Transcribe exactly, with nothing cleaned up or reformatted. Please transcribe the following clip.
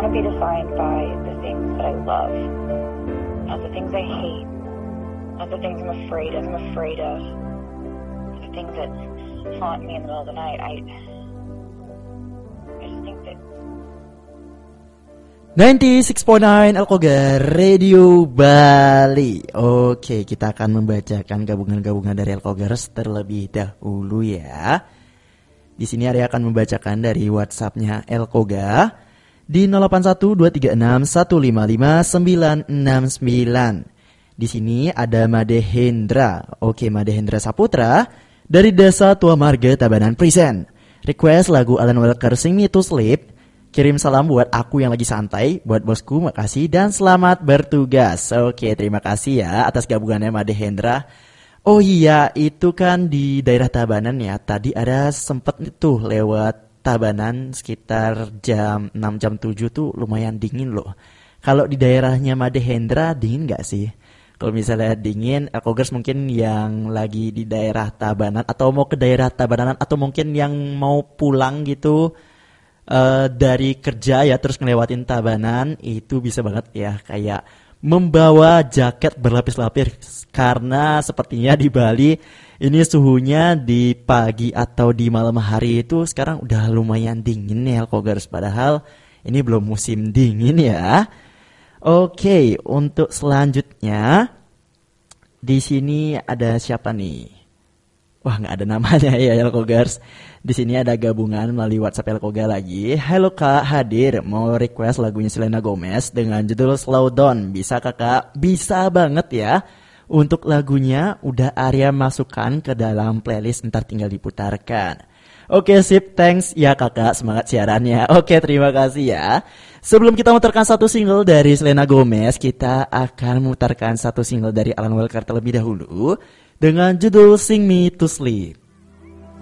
want to be defined by the things that I love, not the things I hate, not the things I'm afraid of. I'm afraid of the things that haunt me in the middle of the night. I, I just think that. ninety-six point nine Alkogar Radio Bali. Oke, kita akan membacakan gabungan-gabungan dari Alkogers terlebih dahulu ya. Di sini Arya akan membacakan dari WhatsApp-nya Alkoga di nol delapan satu dua tiga enam satu lima lima sembilan enam sembilan. Di sini ada Madehendra. Oke, Madehendra Saputra dari Desa Tua Marga Tabanan Present. Request lagu Alan Walker Sing Me to Sleep. Kirim salam buat aku yang lagi santai, buat bosku, makasih dan selamat bertugas. Oke, terima kasih ya atas gabungannya Madehendra. Oh iya, itu kan di daerah Tabanan ya. Tadi ada sempet tuh lewat Tabanan sekitar jam enam jam tujuh tuh lumayan dingin loh. Kalau di daerahnya Madehendra dingin gak sih? Kalau misalnya dingin, Alkogers mungkin yang lagi di daerah Tabanan atau mau ke daerah Tabanan atau mungkin yang mau pulang gitu uh, dari kerja ya terus ngelewatin Tabanan, itu bisa banget ya kayak membawa jaket berlapis-lapis karena sepertinya di Bali ini suhunya di pagi atau di malam hari itu sekarang udah lumayan dingin ya Alkogers, padahal ini belum musim dingin ya. Oke, untuk selanjutnya di sini ada siapa nih? Wah, nggak ada namanya ya Alkogers. Di sini ada gabungan melalui WhatsApp Alkoga lagi. Halo Kak, hadir mau request lagunya Selena Gomez dengan judul Slow Down. Bisa Kakak? Bisa banget ya. Untuk lagunya udah Arya masukkan ke dalam playlist, ntar tinggal diputarkan. Oke sip, thanks ya Kakak, semangat siarannya. Oke, terima kasih ya. Sebelum kita mutarkan satu single dari Selena Gomez, kita akan mutarkan satu single dari Alan Walker terlebih dahulu dengan judul Sing Me to Sleep.